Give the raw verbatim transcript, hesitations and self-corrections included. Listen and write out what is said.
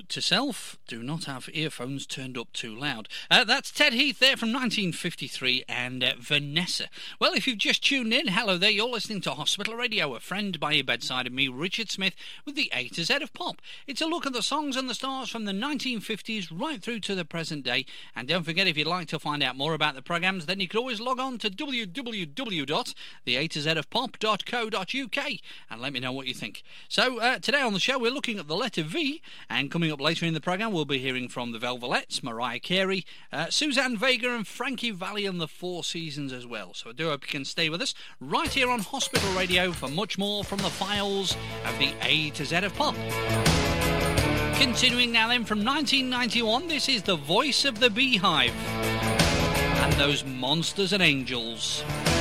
Note to self, do not have earphones turned up too loud. Uh, that's Ted Heath there from nineteen fifty-three and uh, Vanessa. Well, if you've just tuned in, hello there, you're listening to Hospital Radio, a friend by your bedside, and me, Richard Smith, with the A to Z of pop. It's a look at the songs and the stars from the nineteen fifties right through to the present day. And don't forget, if you'd like to find out more about the programmes, then you can always log on to w w w dot the a to z of pop dot co dot u k and let me know what you think. So, uh, today on the show, we're looking at the letter V, and coming up later in the programme, we'll be hearing from the Velvelettes, Mariah Carey, uh, Suzanne Vega and Frankie Valli and the Four Seasons as well. So I do hope you can stay with us right here on Hospital Radio for much more from the files of the A to Z of Pop. Continuing now then from nineteen ninety-one, this is The Voice of the Beehive and Those Monsters and Angels.